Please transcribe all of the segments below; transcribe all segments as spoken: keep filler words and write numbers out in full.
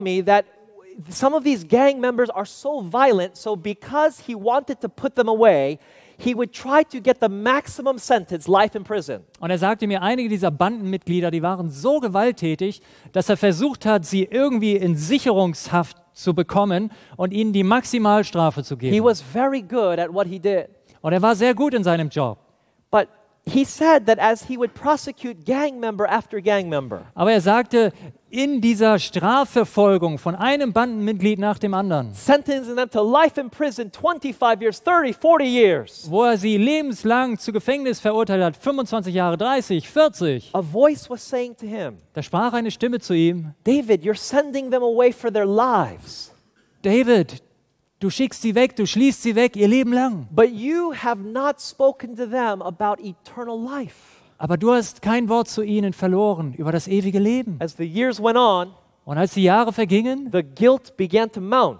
me that some of these gang members are so violent, so because he wanted to put them away, he would try to get the maximum sentence, life in prison. Und er sagte mir, einige dieser Bandenmitglieder, die waren so gewalttätig, dass er versucht hat, sie irgendwie in Sicherungshaft zu bekommen und ihnen die Maximalstrafe zu geben. He was very good at what he did. Und er war sehr gut in seinem Job. But he said that as he would prosecute gang member after gang member, Aber er sagte, in dieser Strafverfolgung von einem Bandenmitglied nach dem anderen, sentencing them to life in prison, twenty-five years, thirty, forty years, wo er sie lebenslang zu Gefängnis verurteilt hat, fünfundzwanzig Jahre, dreißig, vierzig, a voice was saying to him, da sprach eine Stimme zu ihm, David, you're sending them away for their lives. David, du schickst sie weg, du schließt sie weg, ihr Leben lang. But you have not spoken to them about eternal life. Aber du hast kein Wort zu ihnen verloren über das ewige Leben. As the years went on, Und als die Jahre vergingen, the guilt began to mount.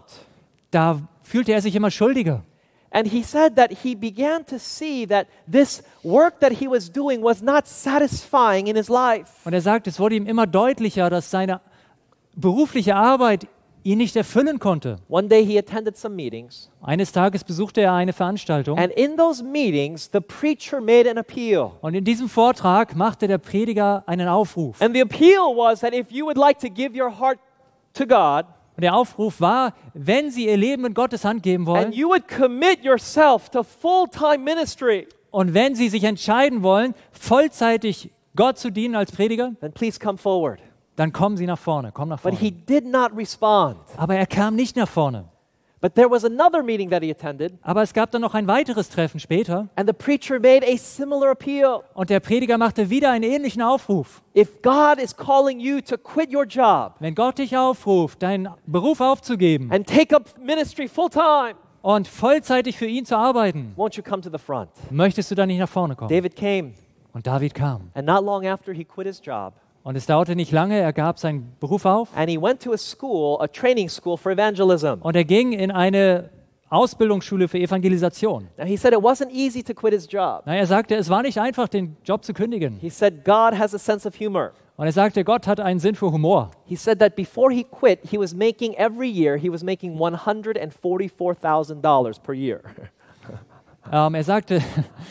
da fühlte er sich immer schuldiger. And he said that he began to see that this work that he was doing was not satisfying in his life. Und er sagt, es wurde ihm immer deutlicher, dass seine berufliche Arbeit ihn nicht erfüllen konnte. One day he attended some meetings, Eines Tages besuchte er eine Veranstaltung and in those meetings, the preacher made an appeal. und in diesem Vortrag machte der Prediger einen Aufruf. And the appeal was that if you would like to give your heart to God, Und der Aufruf war, wenn Sie Ihr Leben in Gottes Hand geben wollen and you would commit yourself to full-time ministry, und wenn Sie sich entscheiden wollen, vollzeitig Gott zu dienen als Prediger, then please come forward. dann kommen Sie nach vorne, komm nach But he vorne. did not respond. Aber er kam nicht nach vorne. But there was another meeting that he attended, Aber es gab dann noch ein weiteres Treffen später and the preacher made a similar appeal. und der Prediger machte wieder einen ähnlichen Aufruf. If God is calling you to quit your job Wenn Gott dich aufruft, deinen Beruf aufzugeben and take up ministry full-time, und vollzeitig für ihn zu arbeiten, won't you come to the front? möchtest du dann nicht nach vorne kommen? David came, Und David kam. and not long after he quit his job, Und es dauerte nicht lange, er gab seinen Beruf auf and he went to a school, a training school for evangelism. und er ging in eine Ausbildungsschule für Evangelisation. Now he said it wasn't easy to quit his job. Na, er sagte, es war nicht einfach, den Job zu kündigen. He said God has a sense of humor. Und er sagte, Gott hat einen Sinn für Humor. He said that before he quit, he was making every year, he was making one hundred forty-four thousand dollars per year. Ähm, er sagte,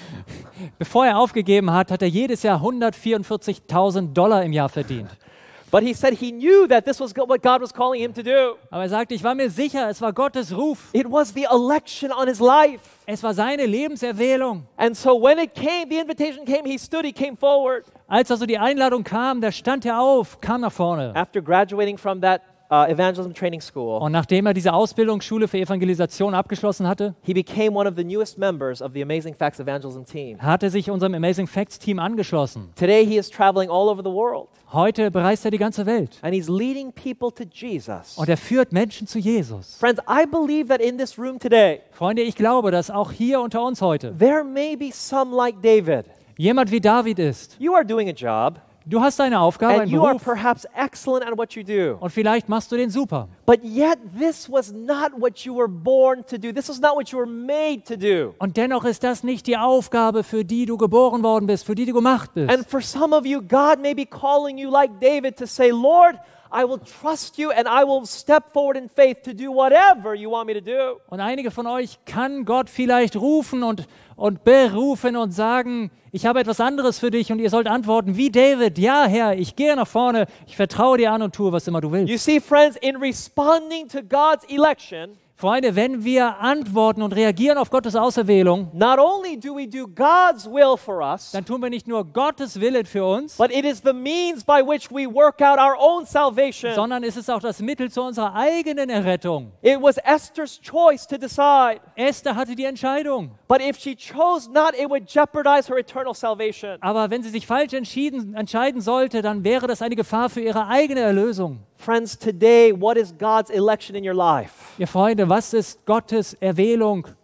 bevor er aufgegeben hat, hat er jedes Jahr hundertvierundvierzigtausend Dollar im Jahr verdient. But he said he knew that this was go- what God was calling him to do. Aber er sagte, ich war mir sicher, es war Gottes Ruf. It was the election on his life. Es war seine Lebenserwählung. And so when it came, the invitation came, he stood, he came forward. Als also die Einladung kam, da stand er auf, kam nach vorne. After graduating from that uh, evangelism training school, Und nachdem er diese Ausbildungsschule für Evangelisation abgeschlossen hatte, he became one of the newest members of the Amazing Facts evangelism team. hat er sich unserem Amazing Facts Team angeschlossen. Today he is traveling all over the world, Heute bereist er die ganze Welt. and he's leading people to Jesus. Und er führt Menschen zu Jesus. Friends, I believe that in this room today, Freunde, ich glaube, dass auch hier unter uns heute there may be some like David. jemand wie David ist. You are doing a job, Du hast eine Aufgabe, and einen you are Beruf perhaps excellent at what you do. und vielleicht machst du den super. But yet, this was not what you were born to do. This was not what you were made to do. Und dennoch ist das nicht die Aufgabe, für die du geboren worden bist, für die du gemacht bist. And for some of you, God may be calling you like David to say, Lord, I will trust you and I will step forward in faith to do whatever you want me to do. Und einige von euch kann Gott vielleicht rufen und, und berufen und sagen, ich habe etwas anderes für dich und ihr sollt antworten, wie David, ja Herr, ich gehe nach vorne, ich vertraue dir an und tue, was immer du willst. You see, friends, in responding to God's election, Freunde, wenn wir antworten und reagieren auf Gottes Auserwählung, not only do we do God's will for us, dann tun wir nicht nur Gottes Willen für uns, but it is the means by which we work out our own salvation. sondern es ist auch das Mittel zu unserer eigenen Errettung. It was Esther's choice to decide. Esther hatte die Entscheidung. But if she chose not, it would jeopardize her eternal salvation. Aber wenn sie sich falsch entschieden, entscheiden sollte, dann wäre das eine Gefahr für ihre eigene Erlösung. Friends, today, what is God's election in your life? Ihr Freunde, was ist Gottes Erwählung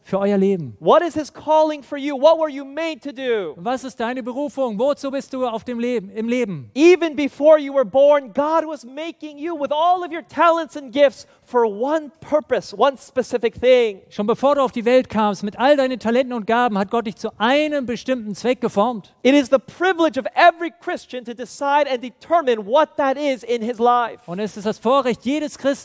für euer Leben? What is His calling for you? What were you made to do? Was ist deine Berufung? Wozu bist du auf dem Leben, im Leben? Even before you were born, God was making you with all of your talents and gifts for one purpose, one specific thing. Schon bevor du auf die Welt kamst, mit all deinen Talenten und Gaben, hat Gott dich zu einem bestimmten Zweck geformt. It is the privilege of every Christian to decide and determine what that is in his life. Und es ist das Vorrecht jedes Christen,